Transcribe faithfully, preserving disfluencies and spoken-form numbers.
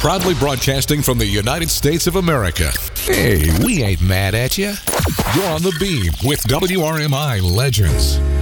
Proudly broadcasting from the United States of America. Hey, we ain't mad at you. You're on the beam with W R M I Legends.